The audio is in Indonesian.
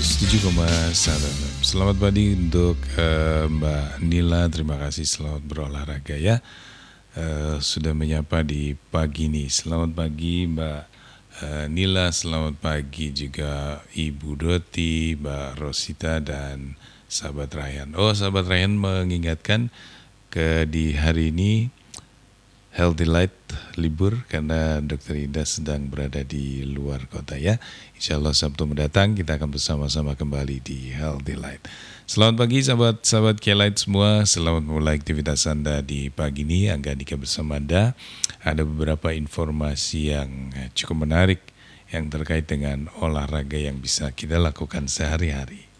107,1 FM. Selamat pagi untuk Mbak Nila, terima kasih selamat berolahraga ya. Sudah menyapa di pagi ini. Selamat pagi Mbak Nila, selamat pagi juga Ibu Doti, Mbak Rosita dan sahabat Ryan. Oh, sahabat Ryan mengingatkan di hari ini Healthy Light libur karena Dr. Ida sedang berada di luar kota ya. Insya Allah Sabtu mendatang kita akan bersama-sama kembali di Healthy Light. Selamat pagi sahabat-sahabat K-Light semua. Selamat memulai aktivitas Anda di pagi ini. Angga Dika bersama Anda. Ada beberapa informasi yang cukup menarik yang terkait dengan olahraga yang bisa kita lakukan sehari-hari.